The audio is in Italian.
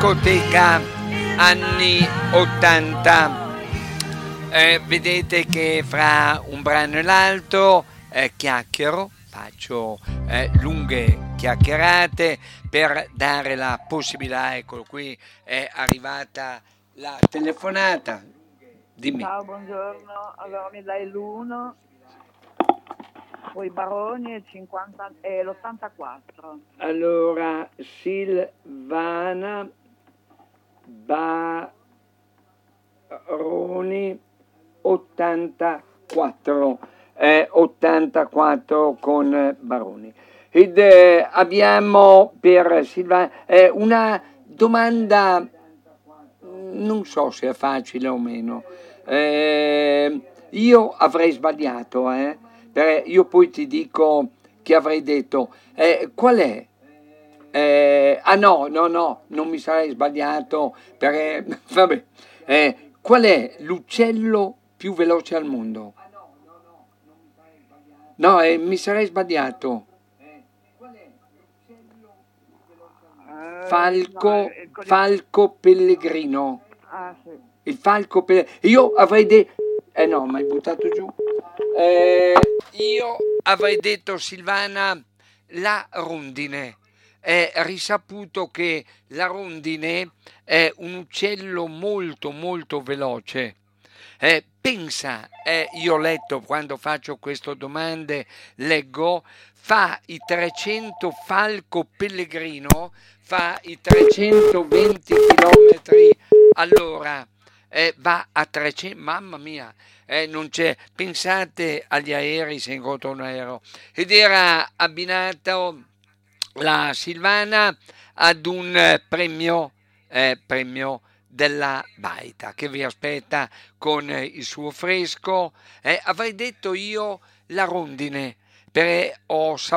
discoteca anni 80. Vedete che fra un brano e l'altro chiacchiero, faccio lunghe chiacchierate per dare la possibilità. Eccolo qui, è arrivata la telefonata. Dimmi. Ciao, buongiorno. Allora mi dai l'1, poi Baroni e l'84. Allora, Silvana Baroni 84, 84 con Baroni. Ed abbiamo per Silvana una domanda, non so se è facile o meno. Io avrei sbagliato, perché io poi ti dico che avrei detto. Qual è? No, non mi sarei sbagliato perché, vabbè. Qual è l'uccello più veloce al mondo? No, mi sarei sbagliato. No, Falco pellegrino. Ah, sì. Il falco pellegrino. Io avrei detto. No, ma hai buttato giù. Io avrei detto, Silvana, la rondine. È risaputo che la rondine è un uccello molto molto veloce. Pensa, io ho letto quando faccio queste domande, leggo, fa i 300 falco pellegrino, fa i 320 km all'ora, va a 300, mamma mia, non c'è, pensate agli aerei se incontra un aereo, ed era abbinato la Silvana ad un premio della Baita che vi aspetta con il suo fresco. Avrei detto io la rondine, perché ho